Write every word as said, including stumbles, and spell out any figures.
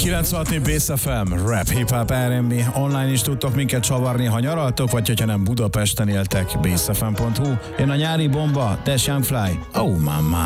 kilencvenhat Bass ef em, rap, hip-hop, er end bé. Online is tudtok minket csavarni, ha nyaraltok, vagy hogyha nem Budapesten éltek. bass f m pont hu. Én a nyári bomba, Dash Young Fly. Oh, mama.